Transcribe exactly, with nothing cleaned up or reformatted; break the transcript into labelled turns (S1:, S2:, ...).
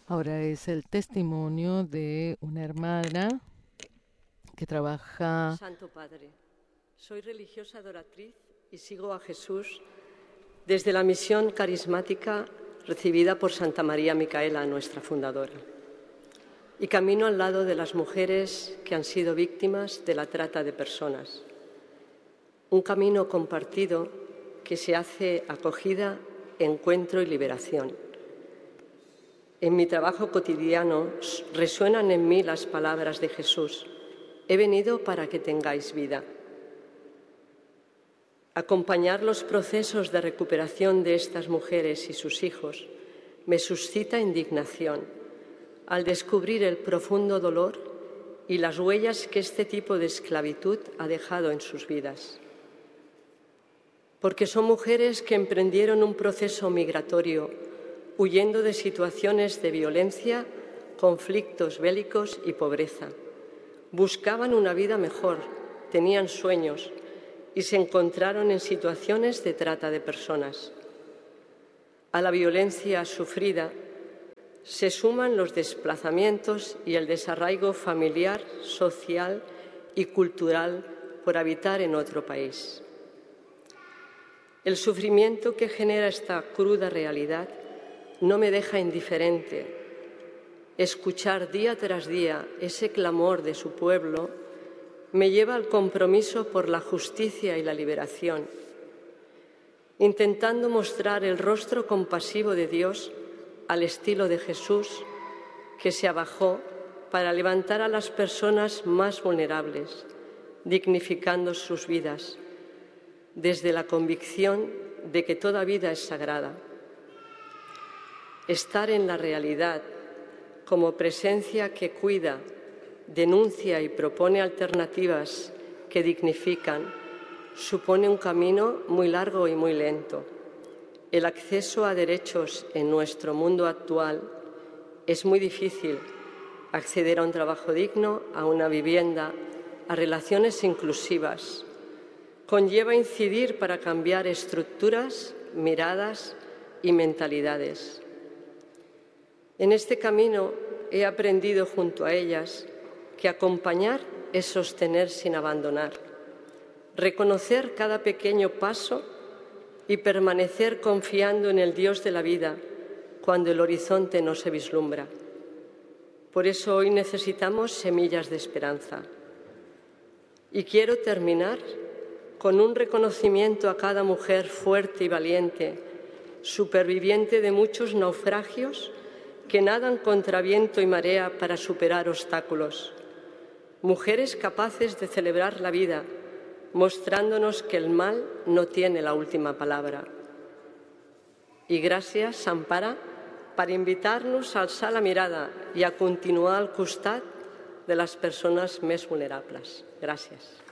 S1: Ahora es el testimonio de una hermana que trabaja...
S2: Santo Padre, soy religiosa adoratriz y sigo a Jesús desde la misión carismática recibida por Santa María Micaela, nuestra fundadora, y camino al lado de las mujeres que han sido víctimas de la trata de personas. Un camino compartido que se hace acogida, encuentro y liberación. En mi trabajo cotidiano resuenan en mí las palabras de Jesús: he venido para que tengáis vida. Acompañar los procesos de recuperación de estas mujeres y sus hijos me suscita indignación al descubrir el profundo dolor y las huellas que este tipo de esclavitud ha dejado en sus vidas. Porque son mujeres que emprendieron un proceso migratorio huyendo de situaciones de violencia, conflictos bélicos y pobreza. Buscaban una vida mejor, tenían sueños y se encontraron en situaciones de trata de personas. A la violencia sufrida se suman los desplazamientos y el desarraigo familiar, social y cultural por habitar en otro país. El sufrimiento que genera esta cruda realidad no me deja indiferente. Escuchar día tras día ese clamor de su pueblo me lleva al compromiso por la justicia y la liberación, intentando mostrar el rostro compasivo de Dios al estilo de Jesús, que se abajó para levantar a las personas más vulnerables, dignificando sus vidas, desde la convicción de que toda vida es sagrada. Estar en la realidad como presencia que cuida, denuncia y propone alternativas que dignifican, supone un camino muy largo y muy lento. El acceso a derechos en nuestro mundo actual es muy difícil. Acceder a un trabajo digno, a una vivienda, a relaciones inclusivas, conlleva incidir para cambiar estructuras, miradas y mentalidades. En este camino he aprendido junto a ellas que acompañar es sostener sin abandonar, reconocer cada pequeño paso y permanecer confiando en el Dios de la vida cuando el horizonte no se vislumbra. Por eso hoy necesitamos semillas de esperanza. Y quiero terminar con un reconocimiento a cada mujer fuerte y valiente, superviviente de muchos naufragios que nadan contra viento y marea para superar obstáculos. Mujeres capaces de celebrar la vida, mostrándonos que el mal no tiene la última palabra. Y gràcies, Ampara, per invitar-nos a alçar la mirada i a continuar al costat de les persones més vulnerables. Gràcies.